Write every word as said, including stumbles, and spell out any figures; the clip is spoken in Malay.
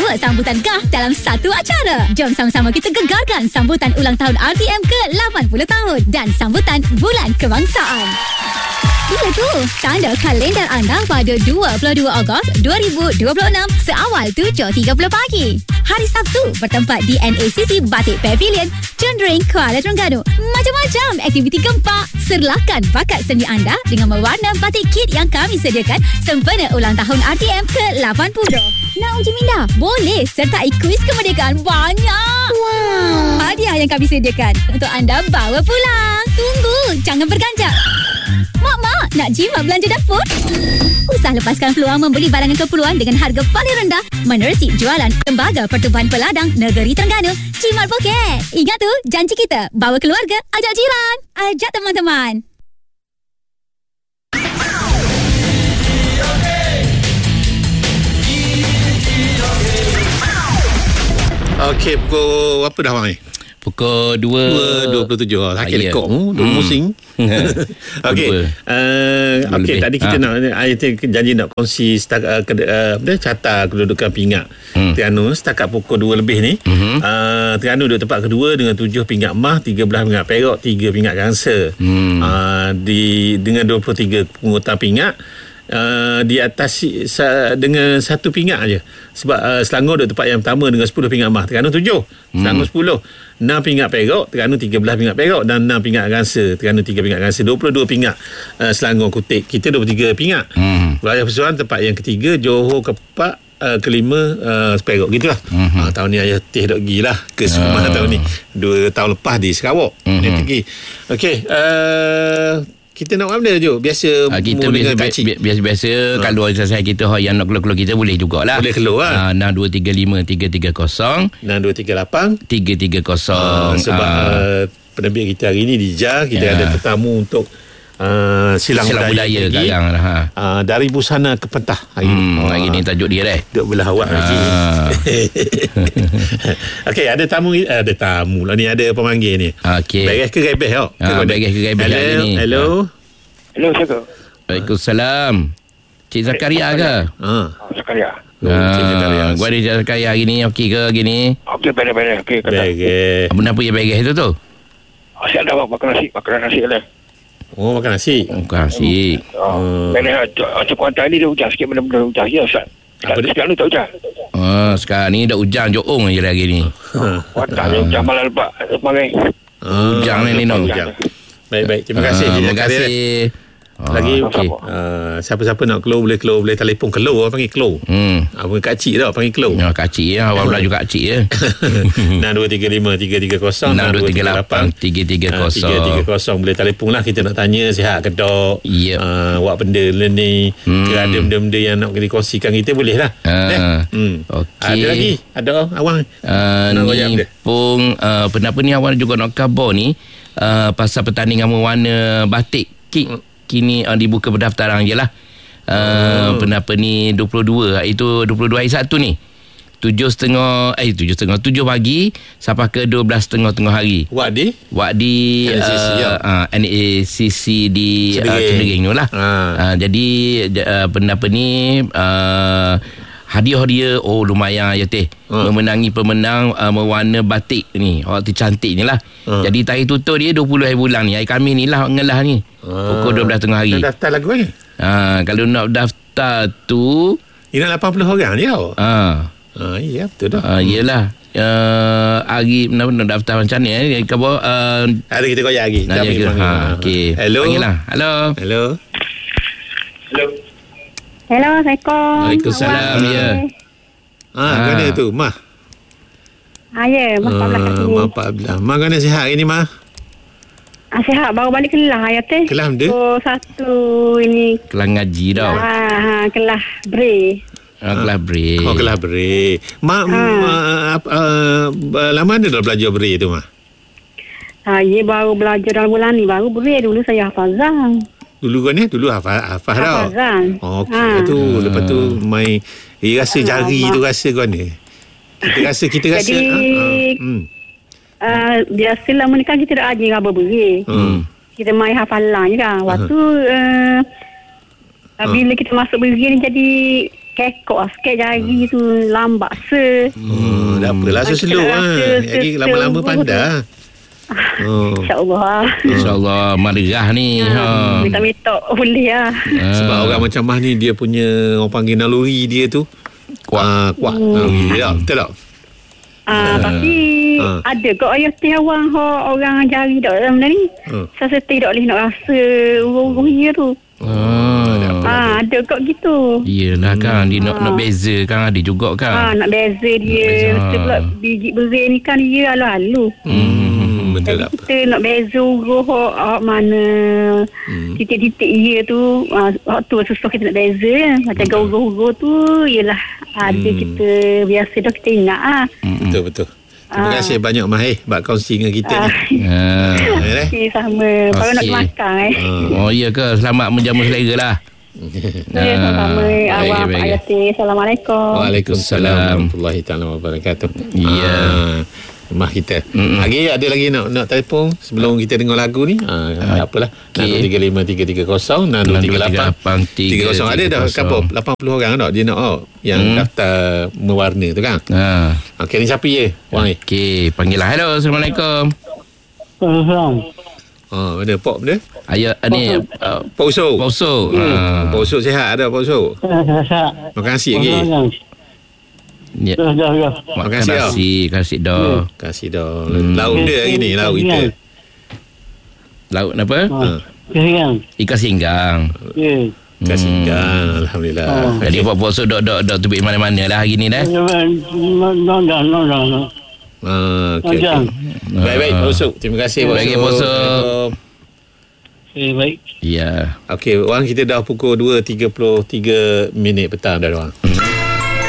dua sambutan gah dalam satu acara. Jom sama-sama kita gegarkan sambutan ulang tahun R T M ke lapan puluh tahun dan sambutan Bulan Kebangsaan. Bila tu, tanda kalendar anda pada dua puluh dua Ogos dua ribu dua puluh enam seawal tujuh tiga puluh pagi. Hari Sabtu bertempat di N A C C Batik Pavilion, Chun Ring, Kuala Terengganu. Macam-macam aktiviti gempak. Serlakan bakat seni anda dengan mewarna batik kit yang kami sediakan sempena ulang tahun R T M ke lapan puluh. Nak uji minda? Boleh sertai kuis kemerdekaan banyak. Wow. Hadiah yang kami sediakan untuk anda bawa pulang. Tunggu, jangan berganjak. Mak-mak, nak jimat belanja dapur? Usah lepaskan peluang membeli barangan keperluan dengan harga paling rendah menerusi jualan Lembaga Pertubuhan Peladang Negeri Terengganu. Jimat Poket. Ingat tu, janji kita. Bawa keluarga, ajak jiran, ajak teman-teman. Okey, pukul apa dah bang ni? Pukul dua dua puluh tujuh. Sakit yeah. lekok mu, dua pusing. Okey. Uh, Okey, tadi kita ha. nak I janji nak kongsi setakat uh, uh, carta kedudukan pingat hmm. Terengganu setakat pukul dua lebih ni. Hmm. Uh, Terengganu duduk tempat kedua dengan tujuh pingat emas, tiga belas pingat perak, tiga pingat gangsa. Hmm. Uh, di dengan dua puluh tiga pungutan pingat. Uh, di atas sa, dengan satu pingat aja. Sebab uh, Selangor duduk tempat yang pertama dengan sepuluh pingat emas, Terengganu tujuh, Selangor hmm. sepuluh, enam pingat perak, Terengganu tiga belas pingat perak dan enam pingat gangsa, Terengganu tiga pingat gangsa, dua puluh dua pingat uh, Selangor Kutik, kita dua puluh tiga pingat. Hmm. Wilayah Persuan tempat yang ketiga, Johor keempat, uh, kelima uh, Perak gitulah. Hmm. Uh, tahun ni ayah teh dok gilah ke Sumah uh. tahun ni. Dua tahun lepas di Sarawak. Hmm. Dia pergi. Okey, uh, kita nak buat benda je. Biasa ha, kita biasa, biasa-biasa ha. Kalau saya kita yang nak keluar-keluar kita boleh jugalah. Boleh keluar ha, enam dua tiga lima tiga tiga kosong enam dua tiga lapan tiga tiga kosong. ha, Sebab ha. uh, penerbit kita hari ni di J A, kita ya. ada tetamu untuk Uh, silang, silang budaya, budaya sekarang lah, ha. uh, dari busana ke pentah hari hmm, ni. Hari ni tajuk dia dah. Duk belah awak ha. lagi. Okey, ada tamu, ada tamu lah ni, ada pemanggil ni. Okey. Beres ke rebeh awak? Ha, beres ke rebeh hari ni. Hello. Hello, siapa? Waalaikumsalam. Cik Zakaria ke? Ha. Zakaria. Ah, gua ada Zakaria hari ni, okey ke hari ni? Okey, beres-beres. Okey, kata. Beres. Apa nak yang beres tu tu? Asyik dah makan nasi, makan nasi lah. Oh, makan nasi. Makan nasi. Oh, beres. Macam kuantan ni dia hujan sikit, benda-benda hujan. Ya, Ustaz. Sekarang ni tak hujan. Ah, sekarang ni dah hujan Johor je lagi ni. Kuantan ni hujan malam lepas. Kemarin. Hujan ni no. Baik-baik. Terima kasih. Terima kasih. Ah, lagi okey. Uh, siapa-siapa nak keluar boleh keluar, boleh telefon keluar, panggil keluar. Hmm. Apa kak cik dah panggil keluar. Ya kak cik ya, awak belajar kak cik ya. enam dua tiga lima tiga tiga kosong enam dua tiga lapan tiga tiga kosong tiga tiga kosong boleh telefon lah, kita nak tanya sihat ke tak. Yep. Uh, awak benda ni hmm. ke ada benda-benda yang nak dikongsikan kita boleh lah. Uh, eh? hmm. Okey. Ada lagi? Ada awang? Uh, ni pun uh, kenapa ni awak juga nak khabar ni uh, pasal pertandingan mewarna batik kit hmm. kini uh, dibuka pendaftaran je lah. Uh, hmm. Penapa ni dua puluh dua, itu dua puluh dua hari Sabtu ni. Tujuh setengah, eh tujuh setengah, tujuh pagi sampai ke dua belas setengah tengah hari. Wak di? Wak di N A C C, uh, ya? uh, N A C C di Cendering tu lah. Ha. Uh, jadi uh, penapa ni uh, hadiah dia oh lumayan ya teh. Hmm. Memenangi pemenang uh, mewarna batik ni. Orang tu cantik ni lah. Hmm. Jadi tarikh tutup dia dua puluh hari bulan ni. Hari Khamis ni lah ngelah ni. Hmm. Pukul dua belas tengah hari. Nak daftar lagu ni? Ha, kalau nak daftar tu ini lapan puluh orang dia. Ha. Ha, iya betul dah. Ha, iyalah. Uh, hari nak nak daftar macam ni eh. Khabar uh, ada kita koyak lagi. Nak jaga. Ha, okey. Hello. Panggillah. Hello. Hello. Hello. Hello, Assalamualaikum. Waalaikumsalam. Ya. Ha, ha. Mana tu, Mah? Ha, ya, Mah Pak Ablah kat sini. Mah Pak Ablah. Mah kena sihat hari ni, Mah? Ah, sihat, baru balik Kelah ya teh. Kelah dia? Oh, satu ini. Kelah ngaji dah. Ha, ha, Kelah Bre. Ah, Kelah Bre. Oh, Kelah Bre. Mak, ha. ma, uh, uh, lama ada dah belajar Bre tu, Mah? Saya baru belajar dalam bulan ni. Baru Bre dulu saya hafazan. Dulu kan ni? Dulu hafaz, hafaz tau. Hafazan. Oh, okey. Ha. Tu, lepas tu main, eh, rasa jari ha, tu rasa kau ni. Kita rasa, kita rasa. Jadi, ha, ha. Hmm. Uh, biasalah menikah kita dah ajar apa beri. Hmm. Kita main hafalan je kan. Waktu uh, uh. bila kita masuk beri ni jadi kekok sikit jari tu lambat se. Hmm, tak apalah slow ah. Lagi lama-lama pandai. Oh. InsyaAllah. InsyaAllah marah ni. Ha. Minta-minta boleh lah. Ha. Sebab orang macam Mah ni dia punya orang panggil naluri dia tu kuat. Ah, kuat. Hmm. Naluri dia. Betul tak? Ah, tapi Ah. ada kok ayah teh awang ho orang jari dak dalam ni. Hmm. Saya tidak boleh nak rasa urung-urung dia tu. Oh. Ah, ada kok gitu. Yelah kan dia nak nak beza kan ada juga Ah, kan. nak beza dia. beza. Mesti pula biji berai ni kan dia alu-alu. Hmm, betul Jadi tak? kita nak beza urung ho ah, mana Hmm. titik-titik dia tu. Ah, waktu susah kita nak beza. Macam Hmm. urung-urung tu ialah ada kita biasa dah kita ingat ah. Betul betul. Terima Ah. kasih banyak Mahir buat kongsi dengan kita Ah. ni. Ha. Eh, Okey, sama. Baru nak Okey. makan eh. Oh iya ke, selamat menjamu selera lah. Ya, sama. baik, Awak baik. Pak Yati. Assalamualaikum. Waalaikumsalam warahmatullahi taala wabarakatuh. Ya. Ah, rumah kita. Mm-mm. Lagi ada lagi nak nak telefon sebelum kita dengar lagu ni. Ah, apalah. Okey. enam tiga lima tiga tiga kosong enam dua tiga lapan tiga kosong. Ada dah berapa? lapan puluh orang tak dia nak oh, yang Hmm. daftar mewarna tu kan. Ha. Okey, ni siapa ye? Wang ni. Okey, panggil lah. Hello, Assalamualaikum. Oh, mana pop dia? Ayah ni uh, Pak Usuk. Pak Usuk. Ha. Pak Usuk sihat ada Pak Usuk? Terima kasih lagi. Ya. Terima kasih, Terima kasih, kasih dah. Terima kasih dah. Laut dia hari ni, laut kita. Laut apa? Ha. Ikan singgang. Terima kasih. Hmm. Alhamdulillah. Jadi Pak Pak Usuk dok dok dok tubik mana-mana lah hari ni dah. Ah, okey. Macam. okey. Baik-baik Pak Usuk. Terima kasih Pak Baik, Usuk. Pak Usuk. Assalamualaikum. Eh, baik. Ya. Okey, orang kita dah pukul dua tiga puluh tiga minit petang dah orang.